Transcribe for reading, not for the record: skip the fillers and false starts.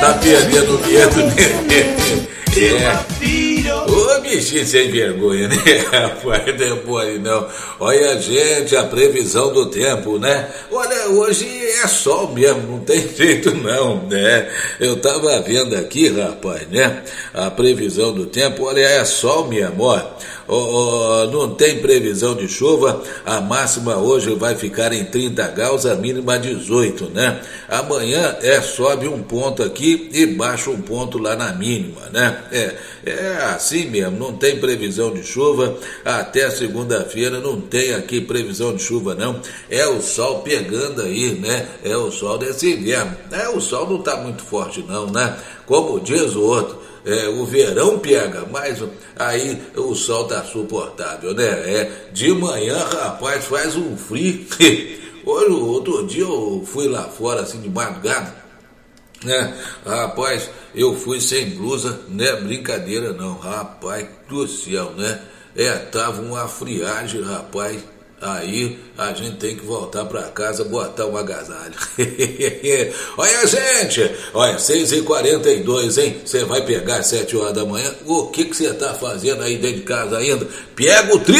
Tá perdendo medo. Ô bichinho sem vergonha, né, rapaz? Não pode não. Olha, gente, a previsão do tempo, né? Olha, hoje é sol mesmo, não tem jeito não, né? Eu tava vendo aqui, rapaz, né? A previsão do tempo, olha, é sol mesmo, ó. Não tem previsão de chuva, a máxima hoje vai ficar em 30 graus, a mínima 18, né? Amanhã sobe um ponto aqui e baixa um ponto lá na mínima, né? É assim mesmo, não tem previsão de chuva, até segunda-feira não tem aqui previsão de chuva não, é o sol pegando aí, né? É o sol desse inverno, o sol não tá muito forte não, né? Como diz o outro, o verão pega, mas aí o sol tá suportável, né? De manhã, rapaz, faz um frio. Hoje, outro dia eu fui lá fora, assim, de madrugada, né? Rapaz, eu fui sem blusa, né? Brincadeira não, rapaz do céu, né? Tava uma friagem, rapaz. Aí a gente tem que voltar para casa, botar um agasalho. Olha, gente, olha, 6h42, hein? Você vai pegar às 7 horas da manhã. O que você tá fazendo aí dentro de casa ainda? Pega o